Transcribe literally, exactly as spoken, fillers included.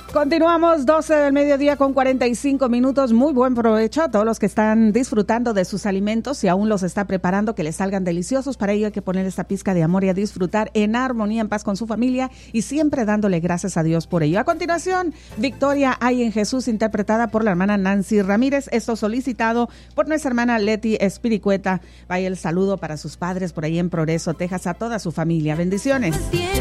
Continuamos, doce del mediodía con cuarenta y cinco minutos. Muy buen provecho a todos los que están disfrutando de sus alimentos. Si aún los está preparando, que les salgan deliciosos. Para ello hay que poner esta pizca de amor y a disfrutar en armonía, en paz con su familia y siempre dándole gracias a Dios por ello. A continuación, Victoria hay en Jesús, interpretada por la hermana Nancy Ramírez. Esto solicitado por nuestra hermana Leti Espiricueta. Vaya el saludo para sus padres por ahí en Progreso, Texas, a toda su familia. Bendiciones.